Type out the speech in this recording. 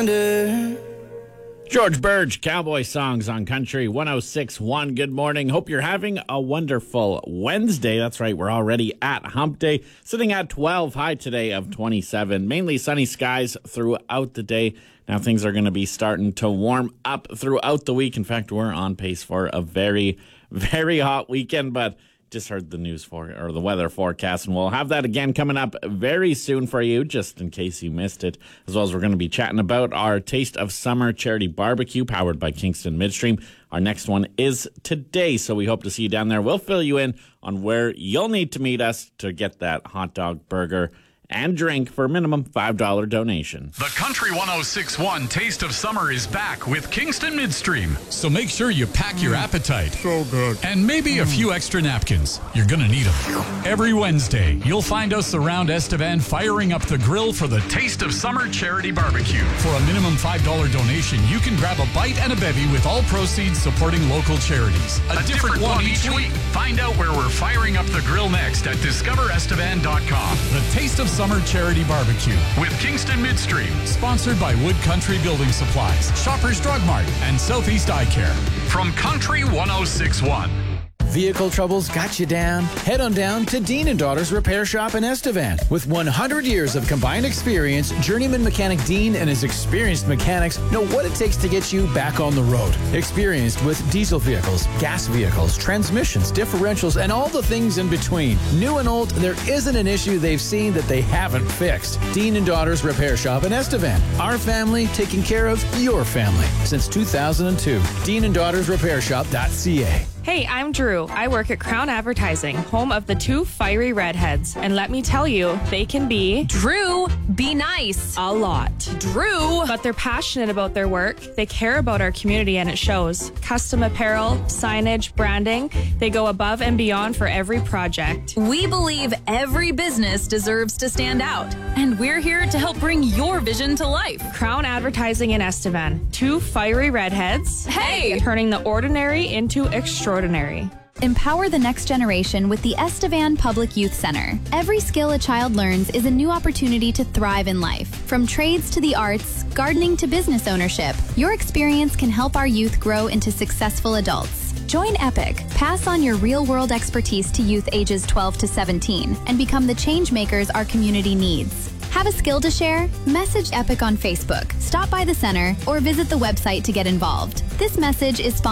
George Burge, Cowboy Songs on Country 106.1. Good morning. Hope you're having a wonderful Wednesday. That's right, we're already at Hump Day, sitting at 12, high today of 27. Mainly sunny skies throughout the day. Now things are going to be starting to warm up throughout the week. In fact, we're on pace for a very, very hot weekend, but just heard the the weather forecast, and we'll have that again coming up very soon for you, just in case you missed it. As well as we're going to be chatting about our Taste of Summer charity barbecue powered by Kingston Midstream. Our next one is today, so we hope to see you down there. We'll fill you in on where you'll need to meet us to get that hot dog, burger, and drink for a minimum $5 donation. The Country 106.1 Taste of Summer is back with Kingston Midstream. So make sure you pack your appetite. So good. And maybe a few extra napkins. You're going to need them. Every Wednesday, you'll find us around Estevan firing up the grill for the Taste of Summer charity barbecue. For a minimum $5 donation, you can grab a bite and a bevy with all proceeds supporting local charities. A different one each week. Find out where we're firing up the grill next at discoverestevan.com. The Taste of Summer charity barbecue with Kingston Midstream, sponsored by Wood Country Building Supplies, Shoppers Drug Mart, and Southeast Eye Care. From Country 106.1. Vehicle troubles got you down? Head on down to Dean & Daughters Repair Shop in Estevan. With 100 years of combined experience, journeyman mechanic Dean and his experienced mechanics know what it takes to get you back on the road. Experienced with diesel vehicles, gas vehicles, transmissions, differentials, and all the things in between. New and old, there isn't an issue they've seen that they haven't fixed. Dean & Daughters Repair Shop in Estevan. Our family taking care of your family since 2002. Dean & Daughters Repair Shop.ca. Hey, I'm Drew. I work at Crown Advertising, home of the two fiery redheads. And let me tell you, they can be... Drew, be nice. A lot. Drew. But they're passionate about their work. They care about our community, and it shows. Custom apparel, signage, branding. They go above and beyond for every project. We believe every business deserves to stand out. And we're here to help bring your vision to life. Crown Advertising in Estevan. Two fiery redheads. Hey! Turning the ordinary into extraordinary. Empower the next generation with the Estevan Public Youth Center. Every skill a child learns is a new opportunity to thrive in life. From trades to the arts, gardening to business ownership, your experience can help our youth grow into successful adults. Join EPIC. Pass on your real-world expertise to youth ages 12 to 17 and become the change makers our community needs. Have a skill to share? Message EPIC on Facebook, stop by the center, or visit the website to get involved. This message is sponsored